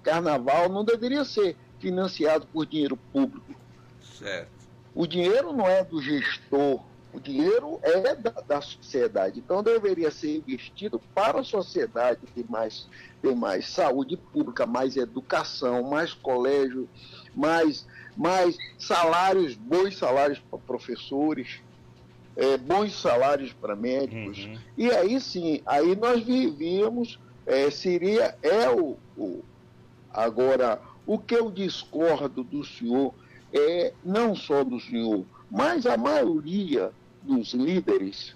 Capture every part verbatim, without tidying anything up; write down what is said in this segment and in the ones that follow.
carnaval não deveria ser financiado por dinheiro público. Certo. O dinheiro não é do gestor, o dinheiro é da, da sociedade. Então deveria ser investido para a sociedade ter mais, ter mais saúde pública, mais educação, mais colégio, mais, mais salários, bons salários para professores, é, bons salários para médicos. Uhum. E aí sim, aí nós vivíamos, é, seria, é o, o. Agora, o que eu discordo do senhor é, não só do senhor, mas a maioria dos líderes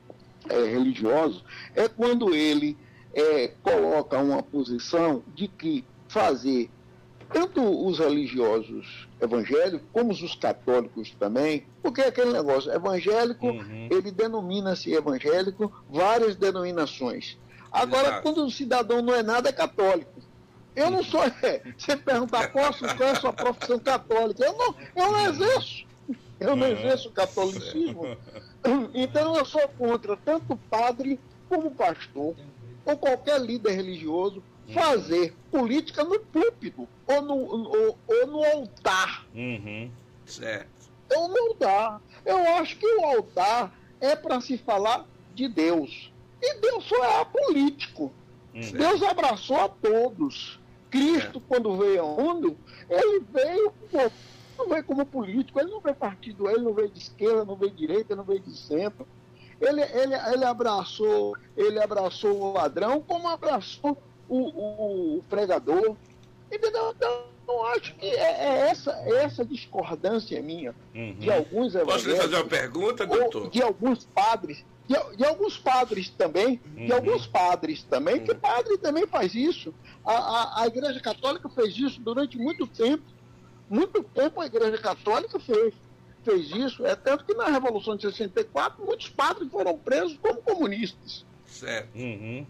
é, religiosos, é quando ele é, coloca uma posição de que fazer, tanto os religiosos evangélicos, como os católicos também, porque é aquele negócio, evangélico, uhum. ele denomina-se evangélico, várias denominações. Agora, Exato. Quando o cidadão não é nada, é católico. Eu não sou, é, você perguntar qual, qual é a sua profissão católica, eu não, eu não exerço, eu não exerço o catolicismo. Então eu sou contra tanto padre como pastor, ou qualquer líder religioso, fazer política no púlpito, ou no, ou, ou no altar. Uhum. Certo. Eu não dá. Eu acho que o altar é para se falar de Deus. E Deus só é apolítico. Uhum. Deus abraçou a todos. Cristo, é. quando veio ao mundo, ele veio, não veio como político, ele não veio partido, ele não veio de esquerda, não veio de direita, não veio de centro. Ele, ele, ele, abraçou, ele abraçou o ladrão como abraçou o, o, o pregador. Entendeu? Então, eu acho que é, é essa, essa discordância minha uhum. de alguns evangélicos. Posso lhe fazer uma pergunta, doutor? De alguns padres. De, de alguns padres também, uhum. de alguns padres também, uhum. que padre também faz isso. A, a, a Igreja Católica fez isso durante muito tempo. Muito tempo a Igreja Católica fez, fez isso. É tanto que na Revolução de sessenta e quatro, muitos padres foram presos como comunistas. Certo. Uhum.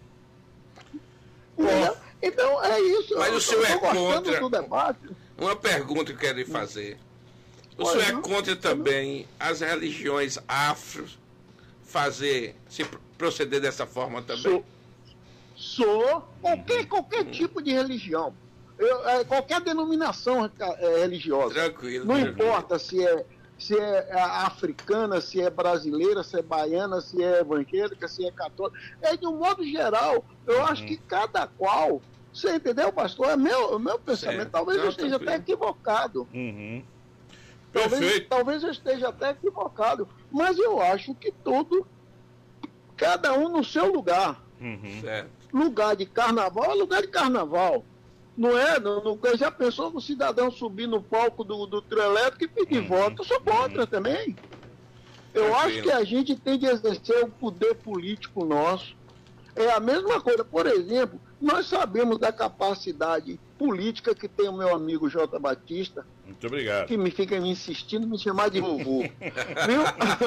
Então é isso. Mas eu, o senhor é contra... do debate. Uma pergunta que eu quero lhe fazer. O senhor é contra também as religiões afro fazer, se proceder dessa forma também? Sou, sou qualquer, qualquer uhum. tipo de religião, eu, é, qualquer denominação é, religiosa. Tranquilo. Não tranquilo. importa se é, se é africana, se é brasileira, se é baiana, se é evangélica, se é católica. É, de um modo geral, eu uhum. acho que cada qual, você entendeu, pastor? É meu, meu pensamento, certo. talvez Não, eu esteja tranquilo. até equivocado. Uhum. Talvez, talvez eu esteja até equivocado, mas eu acho que tudo, cada um no seu lugar. Uhum. Lugar de carnaval é lugar de carnaval. Não é? Não, não, já pensou no cidadão subir no palco do, do trio elétrico e pedir uhum. voto? Eu sou contra uhum. também. Eu Tranquilo. acho que a gente tem de exercer o poder político nosso. É a mesma coisa. Por exemplo, nós sabemos da capacidade política que tem o meu amigo J. Batista. Muito obrigado. Que me fica me insistindo em me chamar de vovô. Viu?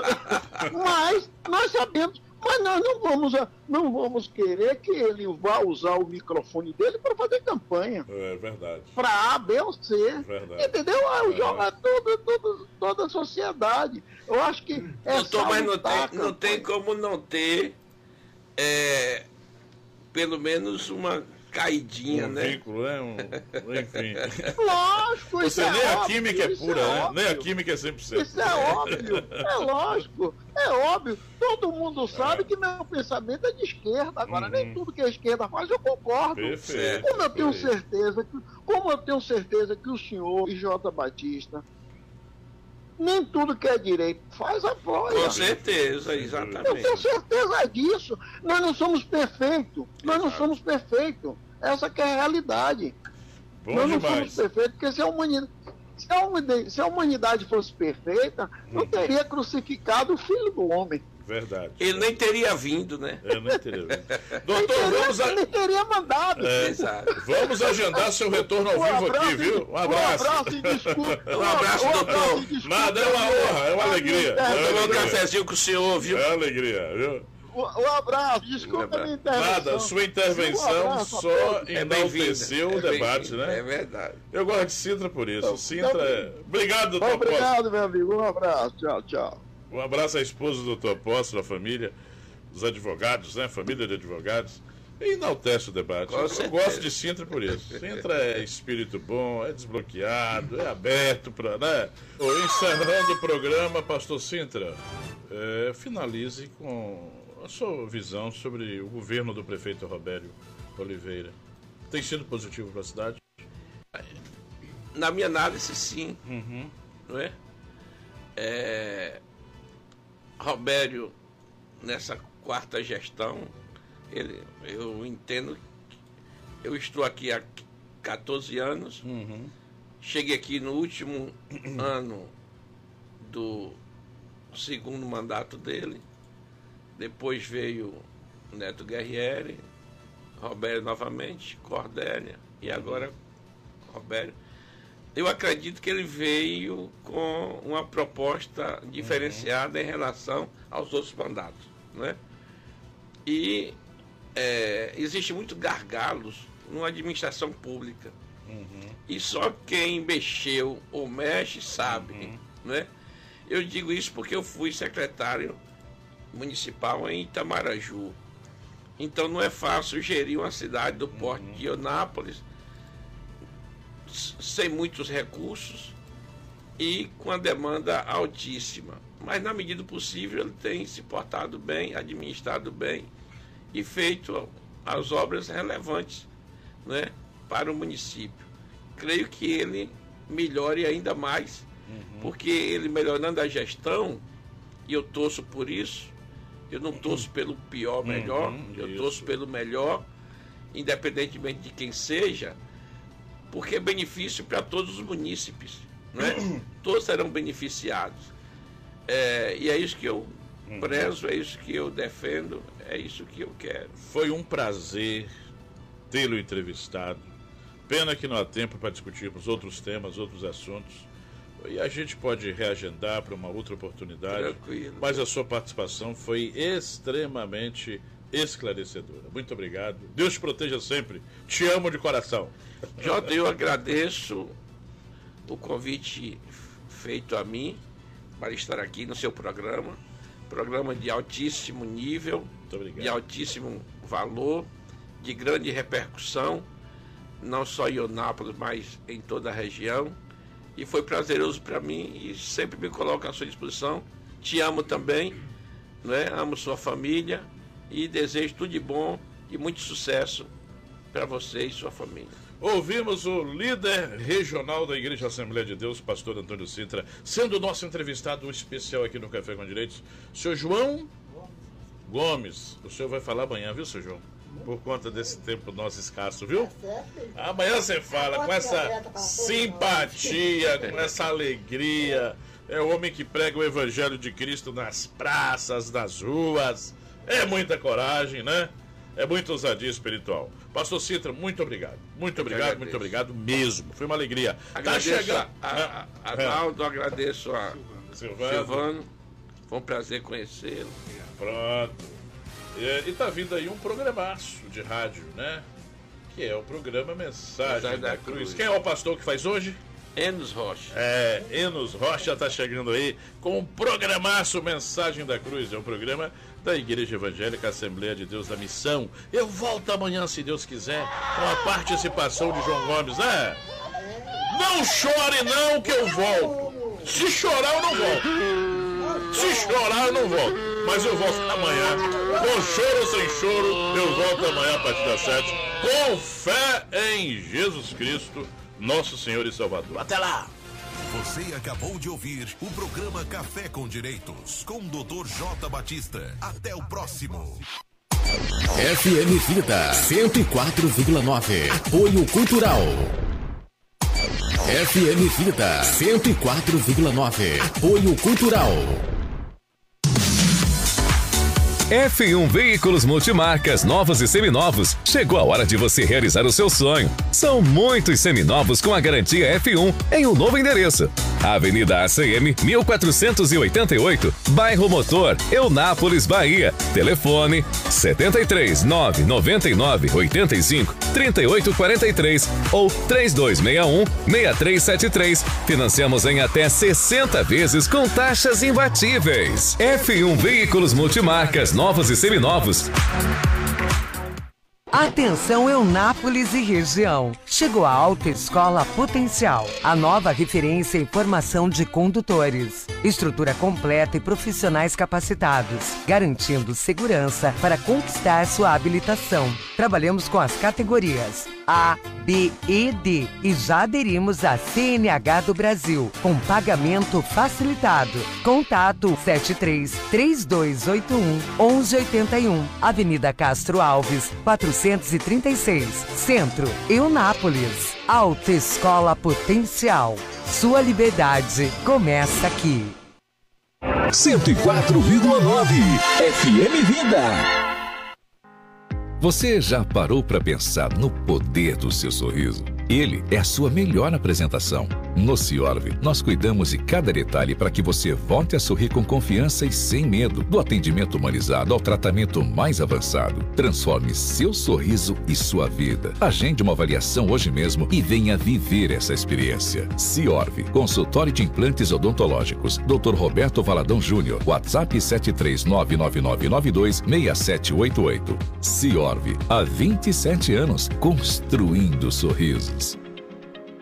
Mas nós sabemos, mas nós não vamos, não vamos querer que ele vá usar o microfone dele para fazer campanha. É verdade. Para A, B ou C. Verdade. Entendeu? É. Joga toda, toda, toda a sociedade. Eu acho que é Doutor, mas não tem, não tem como não ter é, pelo menos uma caidinha, um né? Vínculo, né? Um, enfim. Lógico, Você isso é nem óbvio, a química é pura, é né? óbvio. Nem a química é cem por cento. Isso é óbvio, é lógico, é óbvio. Todo mundo sabe é. que meu pensamento é de esquerda. Agora, uhum. nem tudo que a esquerda faz eu concordo. Perfeito, como eu tenho perfeito. certeza que, como eu tenho certeza que o senhor e J. Batista, nem tudo que é direito faz apoia. Com certeza, exatamente. Eu tenho certeza disso. Nós não somos perfeitos. Nós Exato. não somos perfeitos. Essa que é a realidade. Bom Nós não demais. somos perfeitos, porque se a humanidade, se a humanidade, se a humanidade fosse perfeita, não hum. teria crucificado o Filho do Homem. Verdade. Ele nem teria vindo, né? Ele nem teria vindo. Doutor, teria, vamos a... ele teria mandado. É, Exato. Vamos agendar seu retorno ao um vivo abraço, aqui, viu? Um abraço. Um abraço e desculpa. Um abraço, um doutor. abraço e Nada, é uma honra, é uma alegria. É Tomar um cafezinho com o senhor, viu? É alegria, viu? Um abraço, desculpa a minha intervenção. Nada, sua intervenção um abraço, só é enalteceu é o debate, né? É verdade. Eu gosto de Sintra por isso. Então, Sintra é... Obrigado, doutor Obrigado, Apóstolo. meu amigo. Um abraço. Tchau, tchau. Um abraço à esposa do doutor Apóstolo, a família, os advogados, né? Família de advogados. enaltece o debate. Com Eu certeza. gosto de Sintra por isso. Sintra é espírito bom, é desbloqueado, é aberto para, né? Encerrando o programa, pastor Sintra, é, finalize com a sua visão sobre o governo do prefeito Robério Oliveira. Tem sido positivo para a cidade? Na minha análise, sim. Uhum. Não é? É... Robério, nessa quarta gestão, ele, eu entendo que eu estou aqui há quatorze anos, Uhum. cheguei aqui no último ano do segundo mandato dele, depois veio Neto Guerrieri, Robério novamente, Cordélia e agora Robério. Eu acredito que ele veio com uma proposta diferenciada uhum. em relação aos outros mandatos, né? E é, existe muito gargalos numa administração pública. Uhum. E só quem mexeu ou mexe sabe, uhum. né? Eu digo isso porque eu fui secretário municipal em Itamaraju. Então não é fácil gerir uma cidade do porte uhum. de Eunápolis sem muitos recursos e com a demanda altíssima. Mas na medida do possível ele tem se portado bem, administrado bem e feito as obras relevantes, né, para o município. Creio que ele melhore ainda mais, uhum. porque ele melhorando a gestão, e eu torço por isso, eu não torço pelo pior, melhor, uhum, eu isso. torço pelo melhor, independentemente de quem seja, porque é benefício para todos os munícipes, né? Todos serão beneficiados. É, e é isso que eu uhum. prezo, é isso que eu defendo, é isso que eu quero. Foi um prazer tê-lo entrevistado. Pena que não há tempo para discutirmos outros temas, outros assuntos. E a gente pode reagendar para uma outra oportunidade. Tranquilo. Mas a sua participação foi extremamente esclarecedora. Muito obrigado. Deus te proteja sempre. Te amo de coração. Jota, eu agradeço o convite feito a mim para estar aqui no seu programa. Programa de altíssimo nível, de altíssimo valor, de grande repercussão, não só em Eunápolis, mas em toda a região. E foi prazeroso para mim e sempre me coloco à sua disposição. Te amo também, né? Amo sua família e desejo tudo de bom e muito sucesso para você e sua família. Ouvimos o líder regional da Igreja Assembleia de Deus, pastor Antônio Sintra, sendo o nosso entrevistado especial aqui no Café com Direitos, senhor João Gomes. O senhor vai falar amanhã, viu, senhor João? Por conta desse tempo nosso escasso, viu? Amanhã você fala com essa simpatia, com essa alegria. É o homem que prega o Evangelho de Cristo nas praças, nas ruas. É muita coragem, né? É muita ousadia espiritual. Pastor Sintra, muito obrigado. Muito obrigado, muito obrigado mesmo. Foi uma alegria. Agradeço tá chegando... a, a, a Naldo, é. agradeço a Silvano. Silvano. Foi um prazer conhecê-lo. Pronto. E, e tá vindo aí um programaço de rádio, né? Que é o programa Mensagem, Mensagem da, da Cruz. Cruz. Quem é o pastor que faz hoje? Enos Rocha. É, Enos Rocha tá chegando aí com um programaço Mensagem da Cruz. É um programa da Igreja Evangélica Assembleia de Deus da Missão. Eu volto amanhã, se Deus quiser, com a participação de João Gomes, né? Não chore não que eu volto. Se chorar eu não volto. Se chorar eu não volto. Mas eu volto amanhã. Com choro ou sem choro, eu volto amanhã a partir das sete. Com fé em Jesus Cristo, nosso Senhor e Salvador. Até lá! Você acabou de ouvir o programa Café com Direitos, com o doutor J. Batista. Até o próximo. F M Vida cento e quatro vírgula nove. Apoio Cultural. F M Vida cento e quatro vírgula nove. Apoio Cultural. F um Veículos Multimarcas, novos e seminovos. Chegou a hora de você realizar o seu sonho. São muitos seminovos com a garantia F um em um novo endereço. Avenida A C M, mil quatrocentos e oitenta e oito, Bairro Motor, Eunápolis, Bahia. Telefone setenta e três, nove noventa e nove, oitenta e cinco, trinta e oito quarenta e três ou três dois seis um, seis três sete três. Financiamos em até sessenta vezes com taxas imbatíveis. F um Veículos Multimarcas, novos e seminovos. Atenção Eunápolis e região. Chegou a Autoescola Potencial, a nova referência em formação de condutores. Estrutura completa e profissionais capacitados, garantindo segurança para conquistar sua habilitação. Trabalhamos com as categorias A, B e D e já aderimos à C N H do Brasil, com pagamento facilitado. Contato sete três, três dois oito um, um um oito um, Avenida Castro Alves, quatrocentos e trinta e seis, Centro, Eunápolis. Autoescola Potencial. Sua liberdade começa aqui. cento e quatro vírgula nove F M Vida. Você já parou para pensar no poder do seu sorriso? Ele é a sua melhor apresentação. No Ciorv, nós cuidamos de cada detalhe para que você volte a sorrir com confiança e sem medo. Do atendimento humanizado ao tratamento mais avançado. Transforme seu sorriso e sua vida. Agende uma avaliação hoje mesmo e venha viver essa experiência. Ciorv, consultório de implantes odontológicos. doutor Roberto Valadão Júnior. WhatsApp sete três nove nove nove nove dois seis sete oito oito. Ciorv, há vinte e sete anos, construindo sorrisos.